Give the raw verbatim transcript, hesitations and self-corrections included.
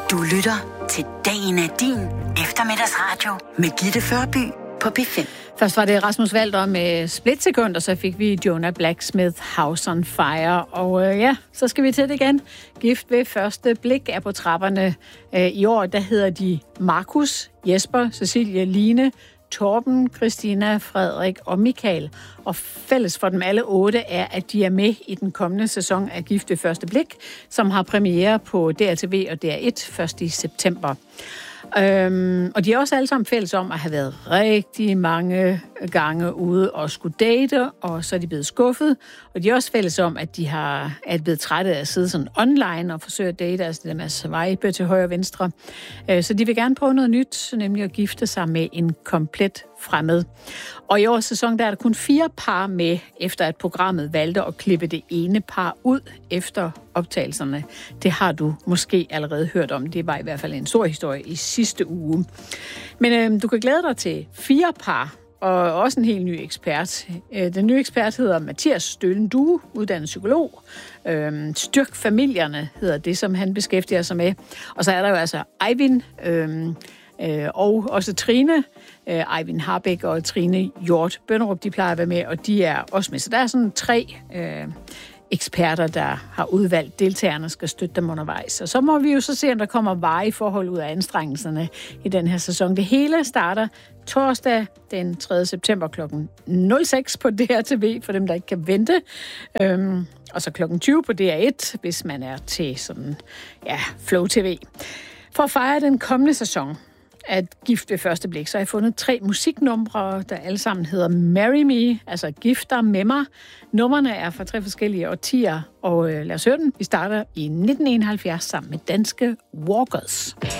Du lytter til Dagen er din eftermiddagsradio med Gitte Førby på B fem. Først var det Rasmus Walter med Splitsekund, og så fik vi Jonah Blacksmith House on Fire. Og øh, ja, så skal vi til det igen. Gift ved første blik er på trapperne. Øh, I år, der hedder de Markus, Jesper, Cecilie, Line, Torben, Christina, Frederik og Michael. Og fælles for dem alle otte er, at de er med i den kommende sæson af Gift ved første blik, som har premiere på D R T V og D R et først i september. Øhm, og de er også alle sammen fælles om at have været rigtig mange gange ude og skulle date, og så er de blevet skuffet. Og de er også fælles om, at de har, er blevet trætte af at sidde sådan online og forsøge at date, altså det der med at swipe til højre og venstre. Øh, så de vil gerne prøve noget nyt, nemlig at gifte sig med en komplet fremmed. Og i årets sæson, der er der kun fire par med, efter at programmet valgte at klippe det ene par ud efter optagelserne. Det har du måske allerede hørt om. Det var i hvert fald en stor historie i sidste uge. Men øh, du kan glæde dig til fire par, og også en helt ny ekspert. Den nye ekspert hedder Mathias Stølen Due, uddannet psykolog. Øhm, Styrk familierne hedder det, som han beskæftiger sig med. Og så er der jo altså Eivind øhm, øh, og også Trine. Øh, Eivind Harbæk og Trine Hjort Bønderup, de plejer at være med, og de er også med. Så der er sådan tre øh, eksperter, der har udvalgt deltagerne, skal støtte dem undervejs. Og så må vi jo så se, om der kommer varige forhold ud af anstrengelserne i den her sæson. Det hele starter torsdag den tredje september klokken nul seks på D R T V, for dem, der ikke kan vente. Øhm, og så klokken tyve på D R et, hvis man er til sådan, ja, Flow T V. For at fejre den kommende sæson at Gift ved første blik, så har jeg fundet tre musiknumre, der alle sammen hedder Marry Me, altså Gift dig med mig. Numrene er fra tre forskellige årtier, og øh, lad os høre den. Vi starter i nitten enoghalvfjerds sammen med danske Walkers.